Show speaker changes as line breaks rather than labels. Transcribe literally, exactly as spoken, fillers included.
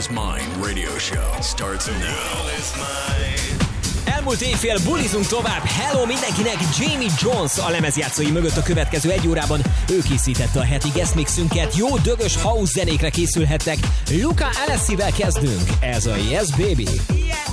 is Mine radio show starts now.
Elmúlt éjfél bulizunk tovább. Hello mindenkinek, Jamie Jones a lemezjátszói mögött a következő egy órában. Ő készítette a heti guest mixünket. Jó dögös house zenékre készülhettek. Luca Alessi-vel kezdünk. Ez a Yes Baby.